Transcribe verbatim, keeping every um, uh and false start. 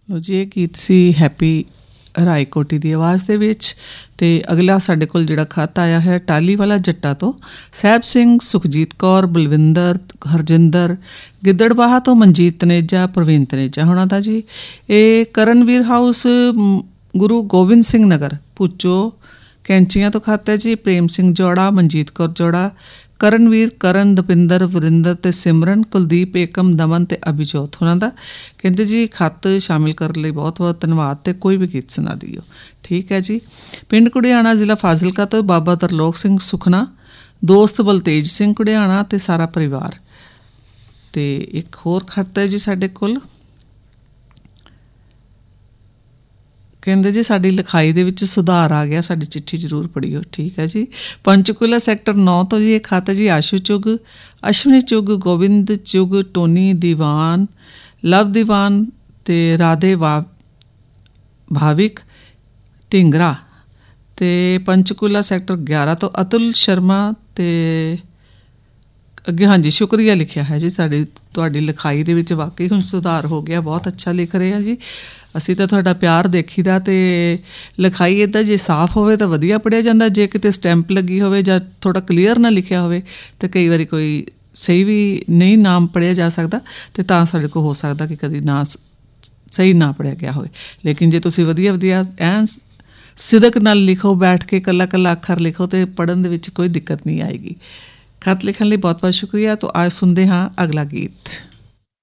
ਲੋ ਜੀ ਇਹ ਗੀਤ ਸੀ ਹੈਪੀ ਰਾਏਕੋਟੀ ਦੀ ਆਵਾਜ਼ ਦੇ ਵਿੱਚ। ਅਤੇ ਅਗਲਾ ਸਾਡੇ ਕੋਲ ਜਿਹੜਾ ਖੱਤ ਆਇਆ ਹੈ ਟਾਹਲੀ ਵਾਲਾ ਜੱਟਾਂ ਤੋਂ ਸਾਹਿਬ ਸਿੰਘ, ਸੁਖਜੀਤ ਕੌਰ, ਬਲਵਿੰਦਰ, ਹਰਜਿੰਦਰ, ਗਿੱਦੜਬਾਹਾ ਤੋਂ ਮਨਜੀਤ ਤਨੇਜਾ, ਪ੍ਰਵੀਨ ਤਨੇਜਾ ਹੋਣਾ ਦਾ ਜੀ। ਇਹ ਕਰਨਵੀਰ ਹਾਊਸ, ਗੁਰੂ ਗੋਬਿੰਦ ਸਿੰਘ ਨਗਰ, ਭੁੱਚੋ ਕੈਂਚੀਆਂ ਤੋਂ ਖੱਤ ਹੈ ਜੀ। ਪ੍ਰੇਮ ਸਿੰਘ ਜੋੜਾ, ਮਨਜੀਤ ਕੌਰ ਜੋੜਾ, ਕਰਨਵੀਰ, ਕਰਨ, ਦਪਿੰਦਰ, ਵਰਿੰਦਰ ਅਤੇ ਸਿਮਰਨ, ਕੁਲਦੀਪ, ਏਕਮ, ਦਮਨ ਅਤੇ ਅਭਿਜੋਤ ਹੋਣਾ ਦਾ। ਕਹਿੰਦੇ ਜੀ ਖੱਤ ਸ਼ਾਮਿਲ ਕਰਨ ਲਈ ਬਹੁਤ ਬਹੁਤ ਧੰਨਵਾਦ ਅਤੇ ਕੋਈ ਵੀ ਗੀਤ ਸੁਣਾ ਦਿਓ। ਠੀਕ ਹੈ ਜੀ। ਪਿੰਡ ਕੁੜਿਆਣਾ, ਜ਼ਿਲ੍ਹਾ ਫਾਜ਼ਿਲਕਾ ਤੋਂ ਬਾਬਾ ਤਰਲੋਕ ਸਿੰਘ ਸੁਖਨਾ, ਦੋਸਤ ਬਲਤੇਜ ਸਿੰਘ ਕੁੜਿਆਣਾ ਅਤੇ ਸਾਰਾ ਪਰਿਵਾਰ। ਅਤੇ ਇੱਕ ਹੋਰ ਖੱਤ ਹੈ ਜੀ ਸਾਡੇ ਕੋਲ। ਕਹਿੰਦੇ ਜੀ ਸਾਡੀ ਲਿਖਾਈ ਦੇ ਵਿੱਚ ਸੁਧਾਰ ਆ ਗਿਆ, ਸਾਡੀ ਚਿੱਠੀ ਜ਼ਰੂਰ ਪੜ੍ਹਿਓ। ਠੀਕ ਹੈ ਜੀ। ਪੰਚਕੂਲਾ ਸੈਕਟਰ ਨੌ ਤੋਂ ਜੀ ਇਹ ਖੱਤ ਜੀ ਆਸ਼ੂ ਚੁੱਗ, ਅਸ਼ਵਨੀ ਚੁੱਗ, ਗੋਬਿੰਦ ਚੁੱਗ, ਟੋਨੀ ਦੀਵਾਨ, ਲਵ ਦੀਵਾਨ ਅਤੇ ਰਾਧੇ ਵਾ ਭਾਵਿਕ ਢਿੰਗਰਾ। ਅਤੇ ਪੰਚਕੂਲਾ ਸੈਕਟਰ ਗਿਆਰਾਂ ਤੋਂ ਅਤੁਲ ਸ਼ਰਮਾ। ਅਤੇ ਅੱਗੇ ਹਾਂਜੀ ਸ਼ੁਕਰੀਆ ਲਿਖਿਆ ਹੈ ਜੀ। ਸਾਡੀ ਤੁਹਾਡੀ ਲਿਖਾਈ ਦੇ ਵਿੱਚ ਵਾਕਈ ਹੁਣ ਸੁਧਾਰ ਹੋ ਗਿਆ, ਬਹੁਤ ਅੱਛਾ ਲਿਖ ਰਹੇ ਆ ਜੀ। ਅਸੀਂ ਤਾਂ ਤੁਹਾਡਾ ਪਿਆਰ ਦੇਖੀਦਾ। ਅਤੇ ਲਿਖਾਈ ਇੱਦਾਂ ਜੇ ਸਾਫ਼ ਹੋਵੇ ਤਾਂ ਵਧੀਆ ਪੜ੍ਹਿਆ ਜਾਂਦਾ, ਜੇ ਕਿਤੇ ਸਟੈਂਪ ਲੱਗੀ ਹੋਵੇ ਜਾਂ ਥੋੜ੍ਹਾ ਕਲੀਅਰ ਨਾ ਲਿਖਿਆ ਹੋਵੇ ਤਾਂ ਕਈ ਵਾਰੀ ਕੋਈ ਸਹੀ ਵੀ ਨਹੀਂ ਨਾਮ ਪੜ੍ਹਿਆ ਜਾ ਸਕਦਾ, ਅਤੇ ਤਾਂ ਸਾਡੇ ਕੋਲ ਹੋ ਸਕਦਾ ਕਿ ਕਦੀ ਨਾ ਸਹੀ ਨਾ ਪੜ੍ਹਿਆ ਗਿਆ ਹੋਵੇ। ਲੇਕਿਨ ਜੇ ਤੁਸੀਂ ਵਧੀਆ ਵਧੀਆ ਐਨ ਸਿਦਕ ਨਾਲ ਲਿਖੋ, ਬੈਠ ਕੇ ਇਕੱਲਾ ਇਕੱਲਾ ਅੱਖਰ ਲਿਖੋ, ਅਤੇ ਪੜ੍ਹਨ ਦੇ ਵਿੱਚ ਕੋਈ ਦਿੱਕਤ ਨਹੀਂ ਆਏਗੀ। ਖੱਤ ਲਿਖਣ ਲਈ ਬਹੁਤ ਬਹੁਤ ਸ਼ੁਕਰੀਆ। ਤੋਂ ਅੱਜ ਸੁਣਦੇ ਹਾਂ ਅਗਲਾ ਗੀਤ।